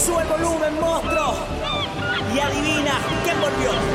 Sube el volumen, monstruo. Y adivina quién volvió.